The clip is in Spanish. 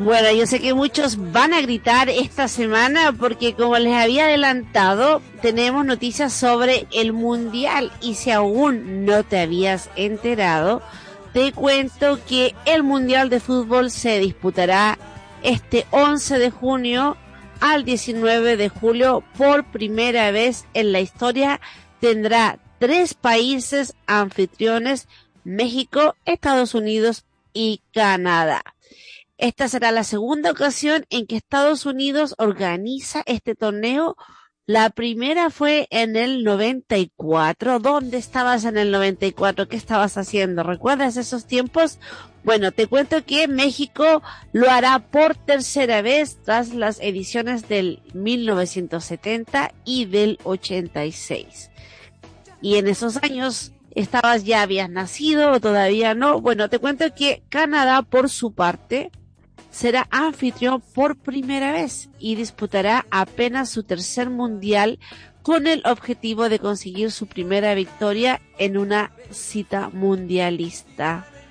Bueno, yo sé que muchos van a gritar esta semana porque como les había adelantado, tenemos noticias sobre el Mundial y si aún no te habías enterado, te cuento que el Mundial de Fútbol se disputará este 11 de junio al 19 de julio. Por primera vez en la historia tendrá 3 países anfitriones: México, Estados Unidos y Canadá. Esta será la segunda ocasión en que Estados Unidos organiza este torneo. La primera fue en el 94. ¿Dónde estabas en el 94? ¿Qué estabas haciendo? ¿Recuerdas esos tiempos? Bueno, te cuento que México lo hará por tercera vez tras las ediciones del 1970 y del 86. Y en esos años ya habías nacido o todavía no. Bueno, te cuento que Canadá, por su parte, será anfitrión por primera vez y disputará apenas su tercer mundial con el objetivo de conseguir su primera victoria en una cita mundialista.